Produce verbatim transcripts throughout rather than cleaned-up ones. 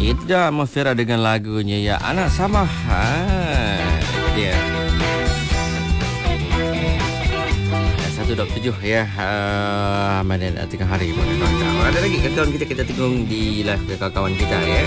Ida Mafira dengan lagunya Ya Anak Samahan. Dia satu dua tujuh ya. Uh, mana tengah hari pun ada lagi kawan kita kita tengok di live kawan-kawan kita ya.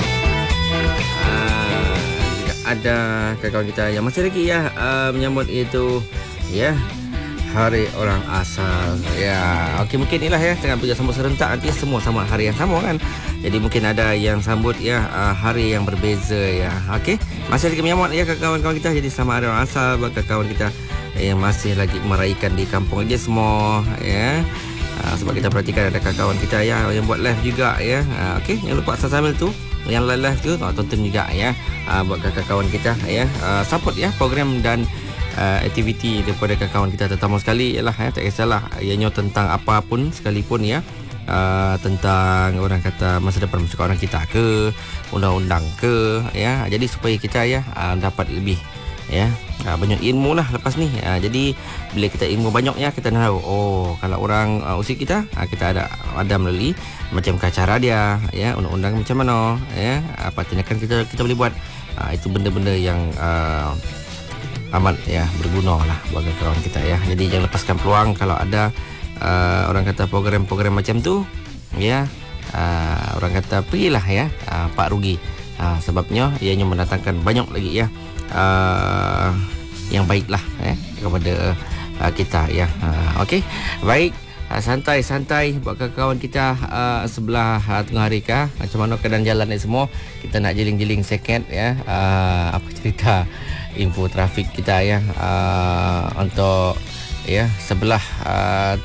Uh, juga ada kawan kita yang masih lagi ya uh, menyambut itu ya Hari Orang Asal. Ya, okey mungkin inilah ya tengah berjalan sambut serentak nanti semua sama hari yang sama kan. Jadi mungkin ada yang sambut ya uh, hari yang berbeza ya. Okey, masih lagi menyambut ya kawan-kawan kita. Jadi selamat Hari Orang Asal bagi kawan kita yang masih lagi meraihkan di kampung aja semua ya. Uh, sebab kita perhatikan ada kawan kita ya yang buat live juga ya. Uh, okey, jangan lupa sambil tu yang live tu tonton juga ya. Uh, buat kawan kita ya. Uh, support ya program dan Uh, aktiviti daripada kawan kita terutama sekali ialah ya, tak kisahlah ianya tentang apapun sekalipun ya, uh, tentang orang kata masa depan masyarakat orang kita ke undang-undang ke ya, jadi supaya kita ya uh, dapat lebih ya uh, banyak ilmu lah lepas ni. Uh, jadi bila kita ilmu banyak ya kita tahu oh kalau orang uh, usia kita uh, kita ada ada melalui macam cara dia ya undang-undang macam mana ya apa tindakan kita kita boleh buat. Uh, itu benda-benda yang uh, amat ya berguna lah bagi kawan kita ya. Jadi jangan lepaskan peluang kalau ada uh, orang kata program-program macam tu ya, uh, orang kata pergilah ya uh, Pak Rugi, uh, sebabnya ianya mendatangkan banyak lagi ya uh, yang baiklah ya kepada uh, kita ya. Uh, Okey, baik. Uh, santai-santai buat kawan kita uh, sebelah uh, tengah hari kah macam mana keadaan jalan ni semua. Kita nak jeling-jeling sikit ya, uh, apa cerita info trafik kita ya uh, untuk ya sebelah uh,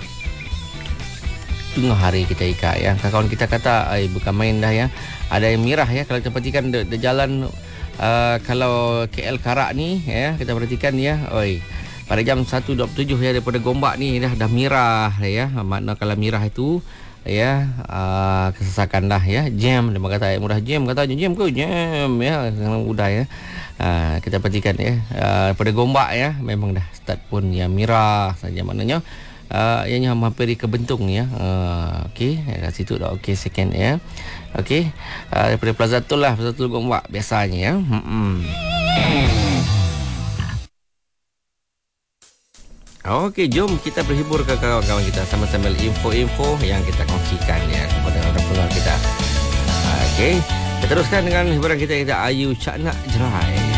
tengah hari kita Ika ya. Kawan kita kata ay, bukan main dah ya, ada yang mirah ya kalau kita perhatikan di, di jalan uh, kalau K L Karak ni ya kita perhatikan ya, oi pada jam satu dua puluh tujuh ya daripada Gombak ni dah dah mirah ya. Makna kalau mirah itu ya uh, kesesakan dah ya, jam dia kata mudah jam kata jam ke jam ya mudah ya. Uh, kita perhatikan ya uh, daripada Gombak ya memang dah start pun ya mirah saja, maknanya uh, ianya hampir ke Bentung ya. Uh, okey kat situ dah okey second ya. Okey uh, daripada Plaza Tol lah, Plaza Tol Gombak biasanya ya. Hmm. Okey, jom kita berhibur ke kawan-kawan kita sama-sama info-info yang kita kongsikan ya kepada orang pendengar kita. Okey, kita teruskan dengan hiburan kita kita Ayu Cak Nak Jerai.